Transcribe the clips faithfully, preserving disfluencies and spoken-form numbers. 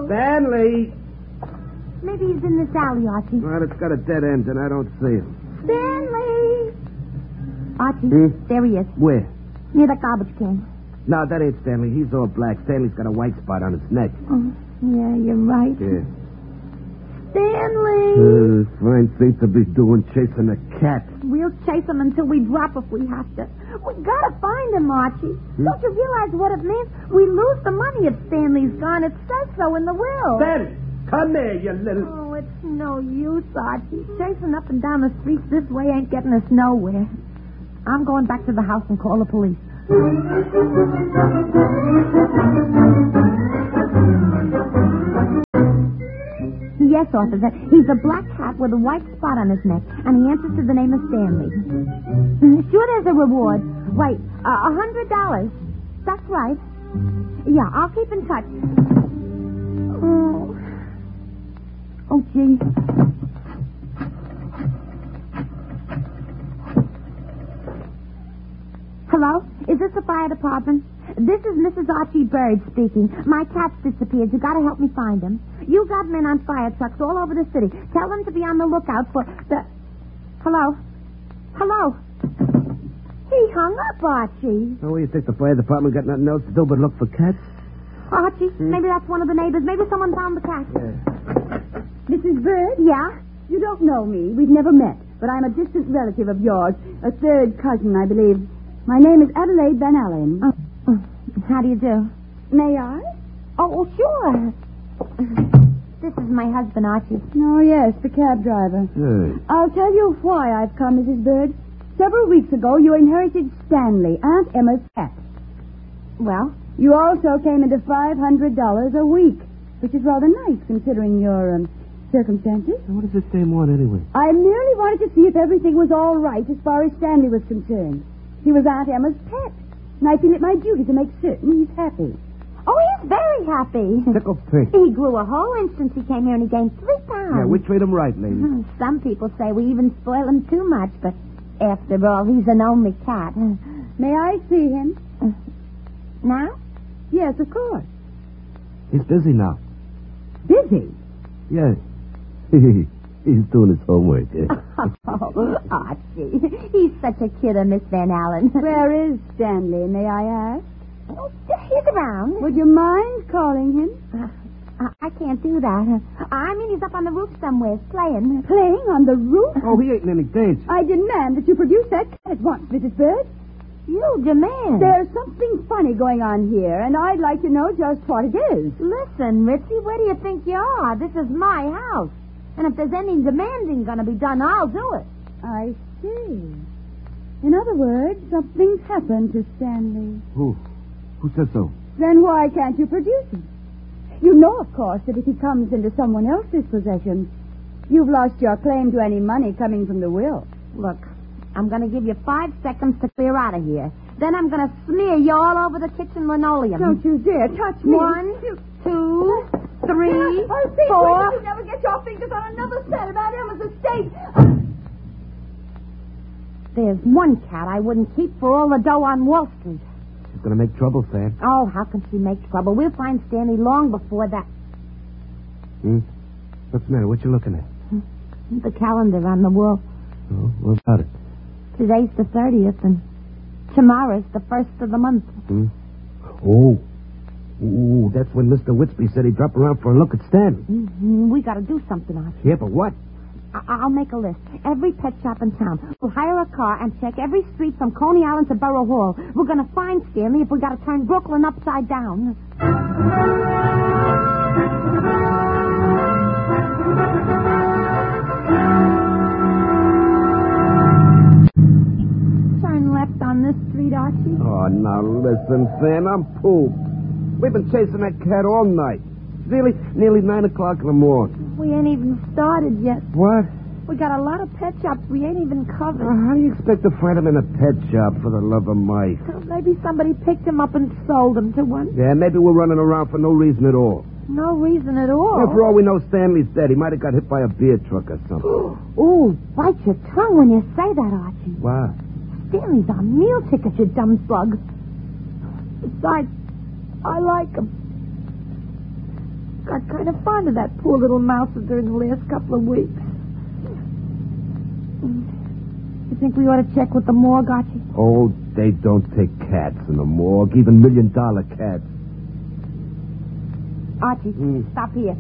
Stanley! Maybe he's in this alley, Archie. Well, it's got a dead end, and I don't see him. Stanley! Archie, Hmm? there he is. Where? Near the garbage can. No, that ain't Stanley. He's all black. Stanley's got a white spot on his neck. Oh, yeah, you're right. Yeah. Stanley! Uh, fine thing to be doing, chasing a cat. We'll chase him until we drop if we have to. We gotta find him, Archie. Hmm? Don't you realize what it means? We lose the money if Stanley's gone. It says so in the will. Stanley, come here, you little... Oh, it's no use, Archie. Chasing up and down the streets this way ain't getting us nowhere. I'm going back to the house and call the police. Yes, officer. He's a black cat with a white spot on his neck, and he answers to the name of Stanley. Sure, there's a reward. Wait, a uh, hundred dollars. That's right. Yeah, I'll keep in touch. Oh, oh, gee. Hello? Is this the fire department? This is Missus Archie Bird speaking. My cat's disappeared. You gotta help me find him. You got men on fire trucks all over the city. Tell them to be on the lookout for the... Hello? Hello? He hung up, Archie. Oh, you think the fire department got nothing else to do but look for cats? Archie, hmm? Maybe that's one of the neighbors. Maybe someone found the cat. Yeah. Missus Bird? Yeah? You don't know me. We've never met. But I'm a distant relative of yours. A third cousin, I believe. My name is Adelaide Van Allen. Oh, oh, how do you do? May I? Oh, oh, sure. This is my husband, Archie. Oh, yes, the cab driver. Yeah. I'll tell you why I've come, Missus Bird. Several weeks ago, you inherited Stanley, Aunt Emma's cat. Well? You also came into five hundred dollars a week, which is rather nice considering your um, circumstances. What does this dame want anyway? I merely wanted to see if everything was all right as far as Stanley was concerned. He was Aunt Emma's pet, and I feel it my duty to make certain he's happy. Oh, he's very happy. Tickle pink. He grew a whole inch since he came here, and he gained three pounds. Yeah, we treat him right, lady. Mm, some people say we even spoil him too much, but after all, he's an only cat. May I see him? Uh, now? Yes, of course. He's busy now. Busy? Yes. He's doing his homework. Yeah. Oh, Archie. He's such a kidder, Miss Van Allen. Where is Stanley, may I ask? Oh, he's around. Would you mind calling him? Uh, I can't do that. I mean, he's up on the roof somewhere, playing. Playing on the roof? Oh, he ain't in any danger. I demand that you produce that cat at once, Missus Bird. You demand? There's something funny going on here, and I'd like to know just what it is. Listen, Ritzy, where do you think you are? This is my house. And if there's any demanding going to be done, I'll do it. I see. In other words, something's happened to Stanley. Who? Who says so? Then why can't you produce him? You know, of course, that if he comes into someone else's possession, you've lost your claim to any money coming from the will. Look, I'm going to give you five seconds to clear out of here. Then I'm going to smear you all over the kitchen linoleum. Don't you dare touch me. One, two, three, I'll see four. you never get your fingers on another set about Emma's estate. There's one cat I wouldn't keep for all the dough on Wall Street. She's going to make trouble, Sam. Oh, how can she make trouble? We'll find Stanley long before that. Hmm? What's the matter? What you looking at? The calendar on the wall. Oh, what about it? Today's the thirtieth, and tomorrow's the first of the month. Hmm? Oh. Ooh, that's when Mister Whitby said he'd drop around for a look at Stanley. Mm-hmm. We got to do something, Archie. Yeah, but what? I- I'll make a list. Every pet shop in town. We'll hire a car and check every street from Coney Island to Borough Hall. We're going to find Stanley if we got to turn Brooklyn upside down. Turn left on this street, Archie. Oh, now listen, Sam, I'm pooped. We've been chasing that cat all night. Nearly, nearly nine o'clock in the morning. We ain't even started yet. What? We got a lot of pet shops we ain't even covered. Uh, how do you expect to find him in a pet shop, for the love of Mike? Maybe somebody picked him up and sold him to one. Yeah, maybe we're running around for no reason at all. No reason at all. Yeah, for all we know, Stanley's dead. He might have got hit by a beer truck or something. Ooh, bite your tongue when you say that, Archie. What? Stanley's on meal ticket, you dumb slug. Besides, I like him. got kind of fond of that poor little mouse during the last couple of weeks. You think we ought to check with the morgue, Archie? Oh, they don't take cats in the morgue, even million-dollar cats. Archie, Mm. stop here.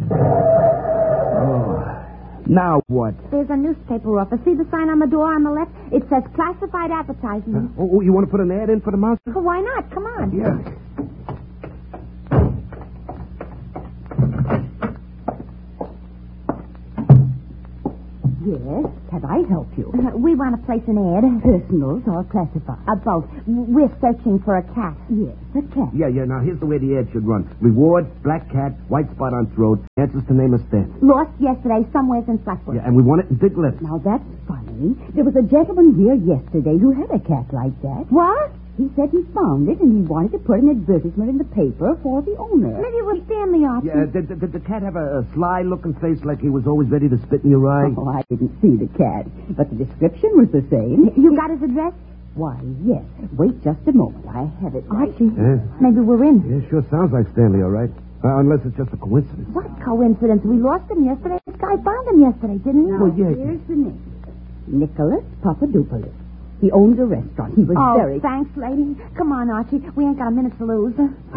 Oh. Now what? There's a newspaper office. See the sign on the door on the left? It says classified advertisement. Oh, oh, you want to put an ad in for the mouse? Well, why not? Come on. Yeah. Yes, can I help you? Uh, we want to place an ad. Personals or classified? Uh, both. We're searching for a cat. Yes, a cat. Yeah, yeah, now here's the way the ad should run. Reward, black cat, white spot on throat, answers to name of Stan. Lost yesterday somewheres in Flatbush. Yeah, and we want it in big letters. Now, that's funny. There was a gentleman here yesterday who had a cat like that. What? He said he found it and he wanted to put an advertisement in the paper for the owner. Maybe it was Stanley, Archie. Yeah, did, did, did the cat have a, a sly-looking face like he was always ready to spit in your eye? Oh, I didn't see the cat, but the description was the same. You got his address? Why, yes. Wait just a moment. I have it. Right. Archie, Yeah, maybe we're in. yeah, sure sounds like Stanley, all right. Uh, unless it's just a coincidence. What coincidence? We lost him yesterday. This guy found him yesterday, didn't he? Now, Well, yeah. here's the name. Nicholas Papadopoulos. He owned a restaurant. He was Oh, very... thanks, lady. Come on, Archie. We ain't got a minute to lose.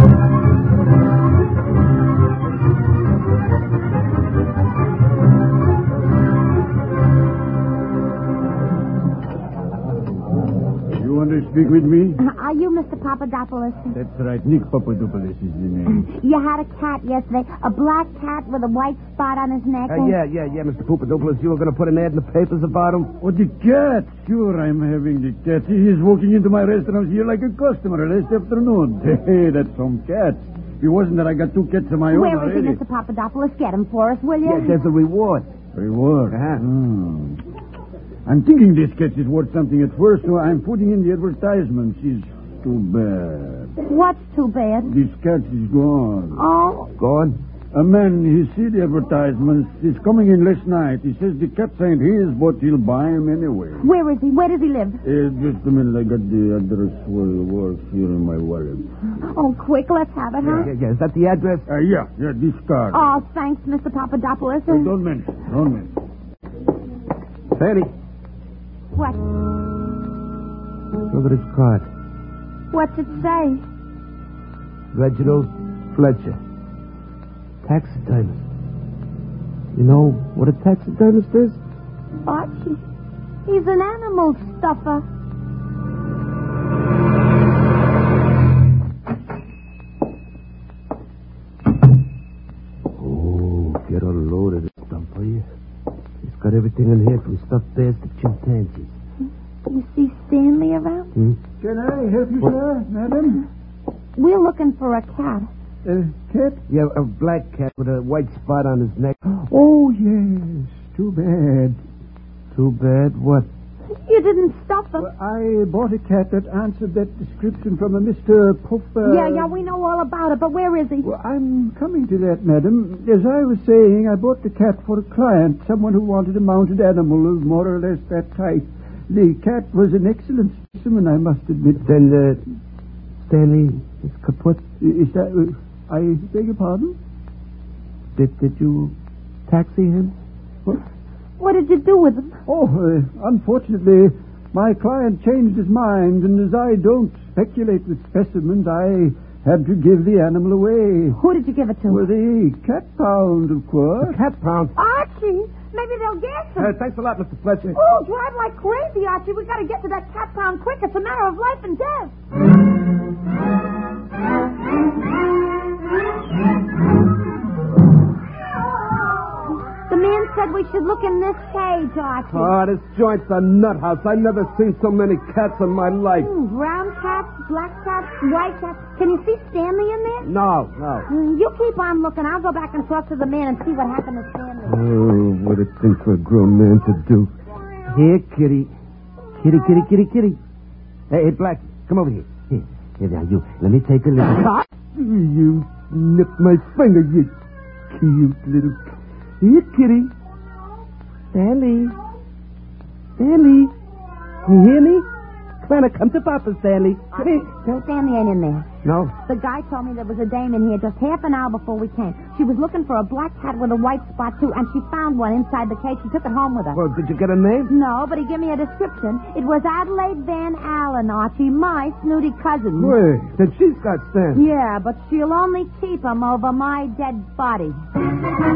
You want to speak with me? Uh, are you Mister Papadopoulos? That's right. Nick Papadopoulos is the name. You had a cat yesterday, a black cat with a white spot on his neck. Uh, yeah, yeah, yeah, Mister Poopadopoulos, you were going to put an ad in the papers about him? Oh, the cat. Sure, I'm having the cat. He is walking into my restaurant here like a customer last afternoon. Hey, that's some cat. It wasn't that I got two cats of my own Where is he, already. Mister Papadopoulos? Get him for us, will you? Yeah, there's a reward. Reward. Uh-huh. Hmm. I'm thinking this cat is worth something at first, so I'm putting in the advertisement. She's too bad. What's too bad? This cat is gone. Oh, Go on. A man, he see the advertisements. He's coming in last night. He says the cats ain't his, but he'll buy him anyway. where is he? Where does he live? Uh, just a minute, I got the address where he works here in my wallet. Oh, quick, let's have it, huh? Yeah, yeah, is that the address? Uh, yeah, yeah, this card. Oh, thanks, Mister Papadopoulos. Uh, don't mention, don't mention. Fanny, What? look at this card. What's it say? Reginald Fletcher. Taxidermist. You know what a taxidermist is? Archie. He's an animal stuffer. Oh, get a load of this stuff, will you? He's got everything in here from stuffed bears to chimpanzees. You see Stanley around? Hmm? Can I help you, sir, madam? We're looking for a cat. A cat? Yeah, a black cat with a white spot on his neck. Oh, yes. Too bad. Too bad. What? You didn't stuff him. Well, I bought a cat that answered that description from a Mister Puffer. Yeah, yeah, we know all about it, but where is he? Well, I'm coming to that, madam. As I was saying, I bought the cat for a client, someone who wanted a mounted animal of more or less that type. The cat was an excellent specimen, I must admit. Then, uh, Stanley is kaput. Is that... Uh, I beg your pardon? Did, did you taxi him? What? What did you do with him? Oh, uh, unfortunately, my client changed his mind, and as I don't speculate with specimens, I had to give the animal away. Who did you give it to? Well, the cat pound, of course. Cat pound. Archie! Maybe they'll guess him. Uh, thanks a lot, Mister Fletcher. Oh, drive like crazy, Archie. We gotta get to that cat pound quick. It's a matter of life and death. The man said we should look in this cage, Archie. Oh, this joint's a nut house. I've never seen so many cats in my life. Hmm, brown cats, black cats, white cats. Can you see Stanley in there? No, no. Hmm, you keep on looking. I'll go back and talk to the man and see what happened to Stanley. Oh, what a thing for a grown man to do. Here, kitty. Kitty, kitty, kitty, kitty. Hey, hey, Blackie, come over here. Here, here now, you. Let me take a look. Ah! You nipped my finger, you cute little... Here, kitty. Stanley. Stanley. You hear me? Come on, come to Papa, Stanley. Come here. Stanley ain't in there. No? The guy told me there was a dame in here just half an hour before we came. She was looking for a black cat with a white spot, too, and she found one inside the cage. She took it home with her. Well, did you get a name? No, but he gave me a description. It was Adelaide Van Allen, Archie, my snooty cousin. Wait, then she's got Stanley. Yeah, but she'll only keep him over my dead body.